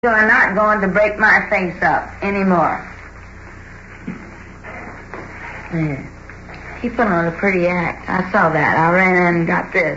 You're not going to break my face up anymore. Yeah. He put on a pretty act. I saw that. I ran in and got this.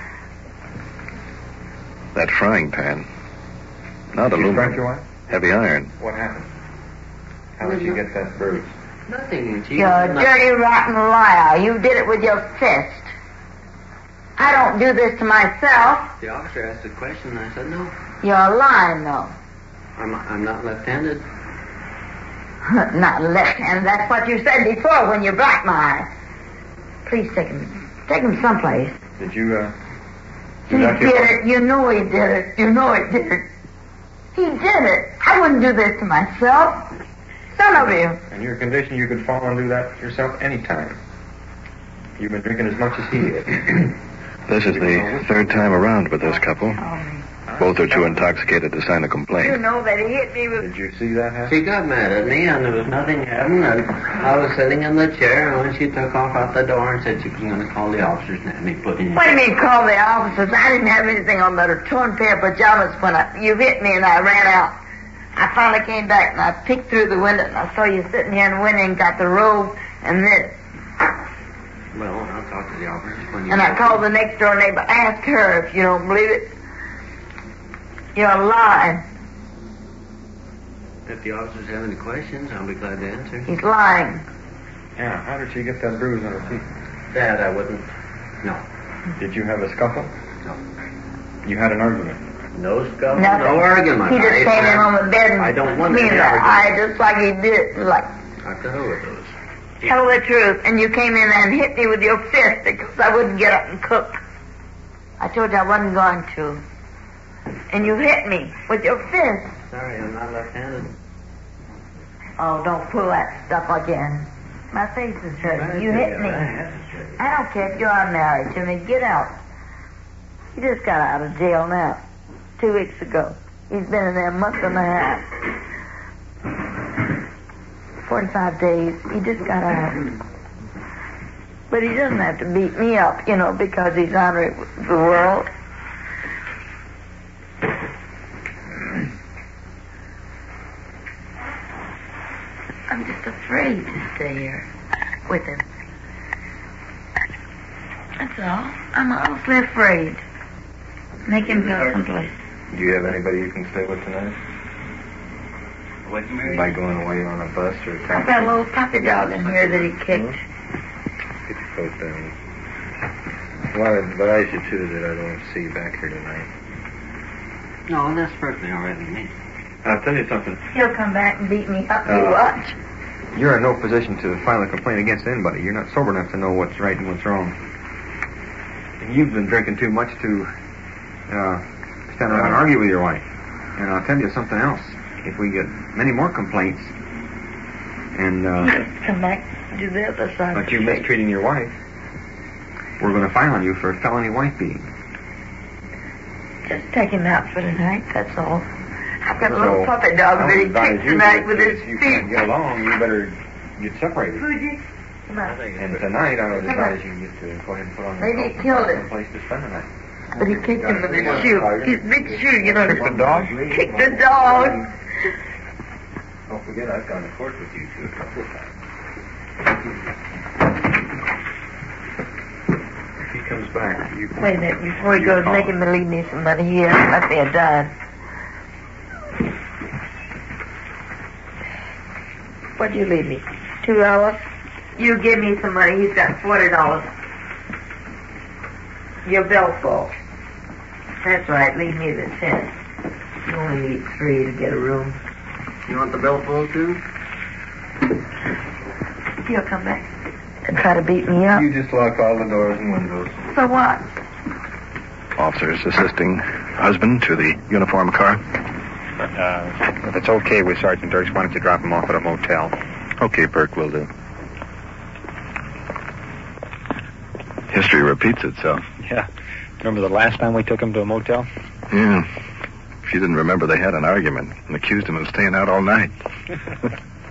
That frying pan. Not Did you strike aluminum. your wife? Heavy iron. What happened? How did she get that bruise? Nothing. You're a dirty, rotten liar. You did it with your fist. I don't do this to myself. The officer asked a question, and I said no. You're lying, though. I'm not left-handed. Not left-handed. That's what you said before when you blocked my eye. Please take him someplace. Did you, He did it. You know he did it. You know he did it. He did it. I wouldn't do this to myself. Son of you. In your condition, you could fall and do that yourself anytime. You've been drinking as much as he did. This is the third time around with this couple. Both are too intoxicated to sign a You complaint. know that he hit me with... Did you see that happen? She got mad at me, and there was nothing happening, and I was sitting in the chair, and when she took off out the door and said she was going to call the officers and have me put in... What do you mean, call the officers? I didn't have anything on but a torn pair of pajamas when you hit me and I ran out. I finally came back and I peeked through the window and I saw you sitting here and went in and got the robe and this. Well, I'll talk to the officers when you... And I called the next door neighbor. Ask her if you don't believe it. You're lying. If the officers have any questions, I'll be glad to answer. He's lying. Yeah, how did she get that bruise on her teeth? That I wouldn't... No. Did you have a scuffle? No. You had an argument? No scuffle, Nothing. no argument. He just came in on the bed and I don't want me any in the argument. eye just like he did. Like, Not to hell with those. tell the truth. And you came in and hit me with your fist because I wouldn't get up and cook. I told you I wasn't going to. And you hit me with your fist. Sorry, I'm not left-handed. Oh, don't pull that stuff again. My face is hurting. You hit me. I don't care if you are married to me. Get out. He just got out of jail now. 2 weeks ago. He's been in there a month and a half. 45 days. He just got out. But he doesn't have to beat me up, because he's honoring the world. I'm just afraid to stay here with him. That's all. I'm awfully afraid. Make him go someplace. Do you have anybody you can stay with tonight? By going away on a bus or a I've taxi? got a little puppy dog in here that he kicked. Get your coat down. Well, I advise you, too, that I don't see you back here tonight. No, that's perfectly all right with me. I'll tell you something. He'll come back and beat me up. You watch. You're in no position to file a complaint against anybody. You're not sober enough to know what's right and what's wrong. And you've been drinking too much to stand around and argue with your wife. And I'll tell you something else. If we get many more complaints and Come back to the other side. but you mistreating your wife, we're going to file on you for felony wife beating. Just take him out for tonight, that's all. I've got a So, little puppy dog that he kicked tonight with his If you can't feet. get along, you better get separated. Fuji, come on. And tonight, I would advise you get to go ahead and put on Maybe your he coat killed and it. find someplace to spend the night. But he kicked him with his shoe. His big shoe, Kick the dog? Kick the dog. Don't forget, I've gone to court with you two a couple of times. If he comes back, you... Wait a minute, before he You goes, call make him. him leave me some money here. Must be a dime. What'd you leave me? $2? You give me some money. He's got $40. Your bill full. That's right. Leave me the 10. You only need 3 to get a room. You want the bill full, too? He'll come back and try to beat me up. You just lock all the doors and windows. So what? Officers assisting husband to the uniform car. If it's okay with Sergeant Dirks, why don't you drop him off at a motel? Okay, Burke, will do. History repeats itself. Yeah. Remember the last time we took him to a motel? Yeah. She didn't remember they had an argument and accused him of staying out all night.